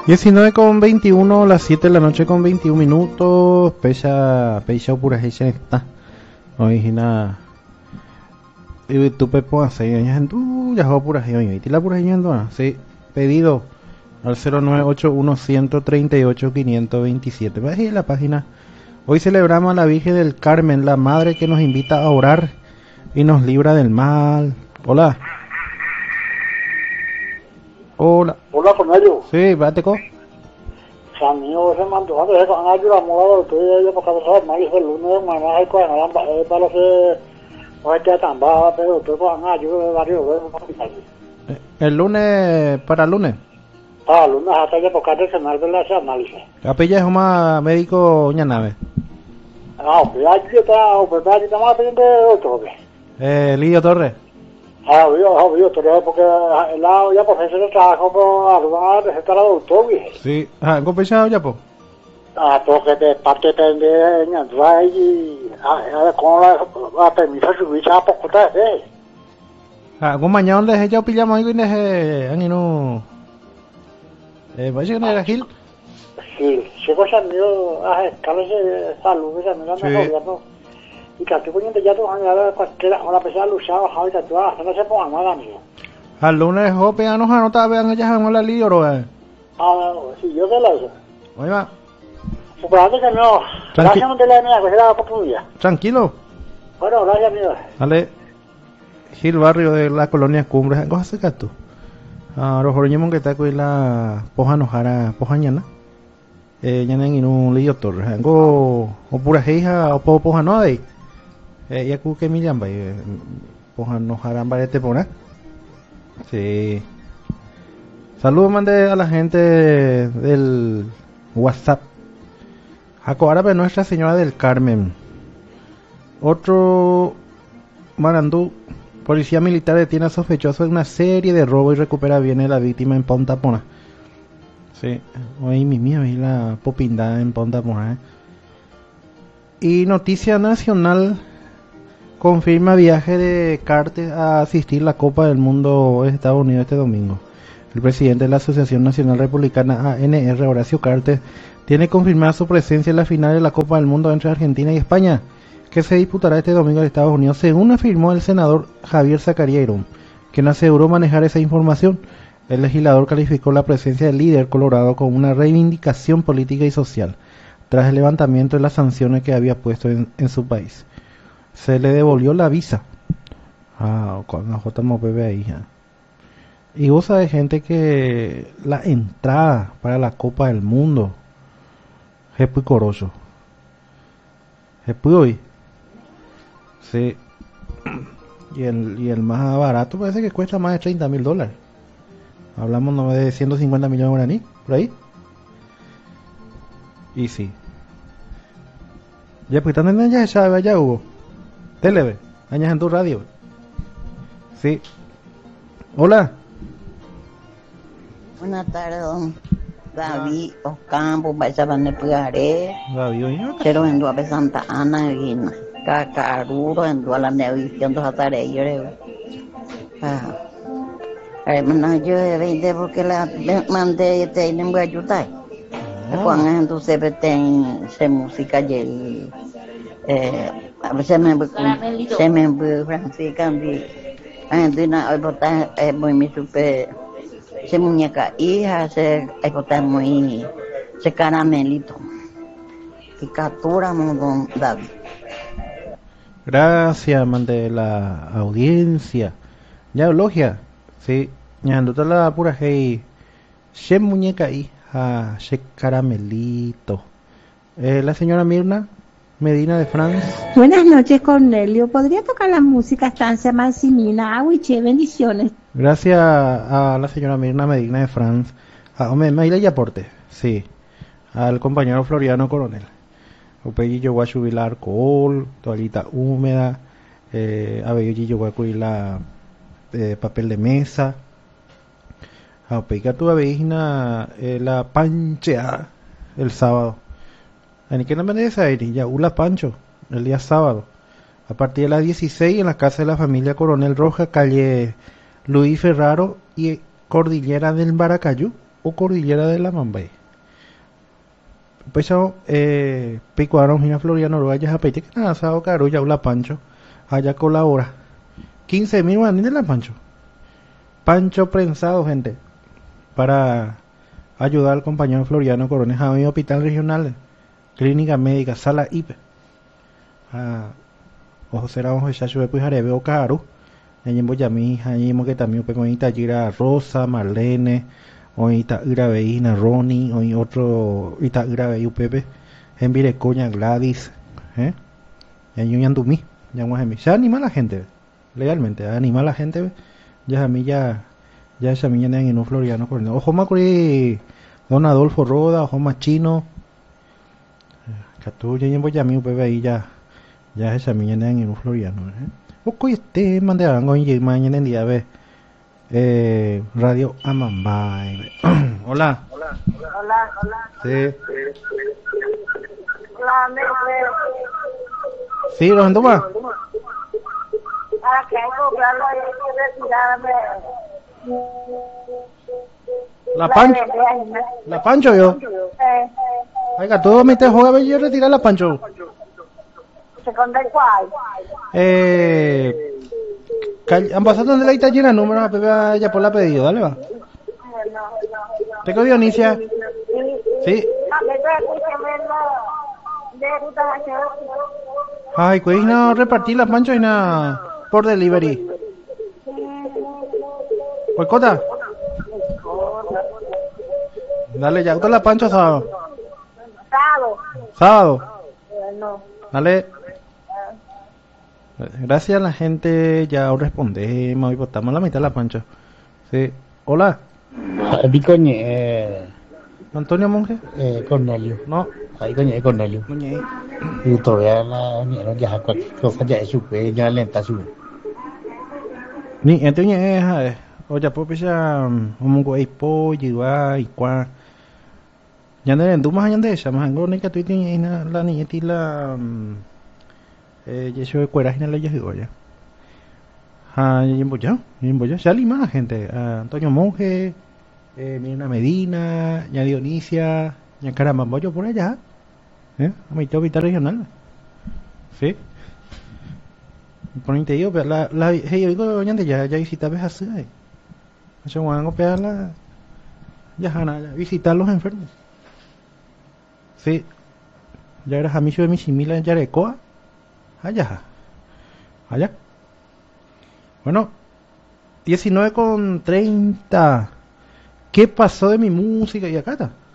19:21, las 7 de la noche con 21 minutos. Pecha pura hecha está. Origina. Y tú pepo hace años en tu ya pura hecha. Y la pura hecha sí. Pedido al 098-138-527. Va a ir la página. Hoy celebramos a la Virgen del Carmen, la madre que nos invita a orar y nos libra del mal. Hola. Hola. Hola con ellos. Sí, vate co. San mío se mandó a ver con ayuda moda que yo porque sabe más el lunes mañana hay con la para que hoy ya tan baja pero tú con ayuda de varios El lunes para el lunes. Ah, lunes hasta ya porque de cenar de la análisis. Capilla es más médico ñanave. Ah, pues allí está, pues allí está más bien de otro. Lidio Torres. Obvio, porque el lado ya profesor de trabajo por armar, está la doctor, Sí, ¿cómo pensaba ya, po? Porque de parte de ñandra y con la permiso de subir a poco tarde. ¿Cómo mañana donde ya pillamos ahí que no vaya que era Gil? Sí, si cosa mío, escalas de salud, que se me dan gobierno. Y que estoy poniendo ya tu añadas cualquiera, una persona luchaba, Javi, que tú no se pongan nada, amigo. Al lunes, jope, ya nos anota, vean, ellas en la lío, Sí, yo te lo hice. Oye, va. Supongo que no. Gracias, no te la mía, que será la oportunidad. Tranquilo. Bueno, gracias, amigo. Dale. Gil Barrio de la colonia Cumbres, ¿cómo hace tú? Los joroñemos que está con la poja nojara, poja ñana. Ñana en un lío torre. Algo, o pura hija, o poja no hay. Ya que me llama, poja nojara, te pone. Sí. Saludos, mande a la gente del WhatsApp. Jaco Árabe, Nuestra Señora del Carmen. Otro Marandú. Policía militar detiene a sospechoso de una serie de robos y recupera bienes de la víctima en Ponta Pona. Sí, hoy mi mía vi la popindada en Ponta Pona. Y noticia nacional. Confirma viaje de Cartes a asistir a la Copa del Mundo de Estados Unidos este domingo. El presidente de la Asociación Nacional Republicana ANR, Horacio Cartes, tiene confirmada su presencia en la final de la Copa del Mundo entre Argentina y España, que se disputará este domingo en Estados Unidos, según afirmó el senador Javier Zacarías, quien aseguró manejar esa información. El legislador calificó la presencia del líder colorado como una reivindicación política y social, tras el levantamiento de las sanciones que había puesto en su país. Se le devolvió la visa. Cuando estamos bebé ahí. Y vos sabés, gente, que la entrada para la Copa del Mundo es muy coroso. Es muy hoy. Sí. Y el más barato parece que cuesta más de $30,000. Hablamos no de 150 millones de guaraní, por ahí. Y sí. Ya, pues están en ya sabe allá, Hugo. Televe, añas en tu radio. Sí. Hola. Buenas tardes, don David Ocampo, Bachaban Pugare. David, oye. Pero en Dua Santa Ana, en Cacaruro, en Dua la Nevisión, dos atareos. Hermana, yo de 20 porque la mandé y te voy a ayudar. Cuando entonces se música y se me Francisca entonces hoy botar muy mi super se muñeca hija se botar muy se caramelito y captura don David. Gracias, man, de la audiencia. Ya, elogia. Sí, ñando la pura hey. Se muñeca hija, se caramelito. La señora Mirna Medina de France. Buenas noches, Cornelio. ¿Podría tocar la música Estancia Mansimina? Aguiche, bendiciones. Gracias a la señora Mirna Medina de France. Maila y aporte. Sí. Al compañero Floriano Coronel. Opellillo voy a subir la alcohol, toallita húmeda. Abellillo voy a cuidar la papel de mesa. Opeiga tu abellina la pancha el sábado. ¿En qué nombre es aire? Ya, Ula Pancho, el día sábado. A partir de las 16 en la casa de la familia Coronel Roja, calle Luis Ferraro y Cordillera del Maracayú. o cordillera de la Mambay. Pues yo, picuaron una Floriano Royas a pedir que nada, sao caro, ya la Pancho, allá colabora. 15.000 guaraníes de la Pancho. Pancho prensado, gente, para ayudar al compañero Floriano Corones a mi hospital regional, clínica médica, sala IP. Ojo será ojo ya sube pues haré veo caro. Allí voy a mi hija, allí mo que también pues con gira Rosa, Marlene, hoy está Irabeina, Ronnie, hoy otro está Irabe Pepe, en Virecoña, Gladys, y allí ando mí, ya vamos a mí. Se anima la gente, legalmente, anima la gente, ya a mí ya esa miña en un Floriano Coronel. Ojo más con Don Adolfo Roda, ojo más chino. Catu ya voy a mí Pepe ahí ya esa miña en un Floriano, Poco este mandaron hoy mañana en día ve Radio Amambay. Hola. Hola. Sí. Hola, Sí, los ando más. que comprarlo y retirarme. La Pancho yo. Oiga, todo mi te juega yo retirar la Pancho. ¿Seconda cuál? Ambassador de la Italiana, número ya por la pedido, dale va. ¿Te cogió Dionisia? Sí. Ay, pues no repartir la Pancho y nada por delivery. Pues cota. Dale ya, la Pancho sábado. Sábado. Dale. Gracias a la gente, ya os respondemos y votamos la mitad de la Pancho. Sí. Hola. Coñe, Antonio Monge. Cornelio. No. Ahí coñe, Cornelio. Muñe. Y todavía la ya cualquier cosa ya es su ya lenta su. Ni este es oye, pues ya un güey pollo va y cuá. Ya no endo más allá de esa, más algo que tú tienes la niñeta y la yo soy cuera y la ya digo ya. Ya ya lima gente, Antonio Monge, Mirna Medina, ya Dionisia, ya caramba, yo por allá. A mi hospital regional. Sí. Por ahí te digo, pero yo digo, ya visita ves así. Eso van a copiar ya visitar los enfermos. Sí. Ya eras amigo de mi simila en Yarecoa. Allá. Bueno, 19:30. ¿Qué pasó de mi música? Y acá está.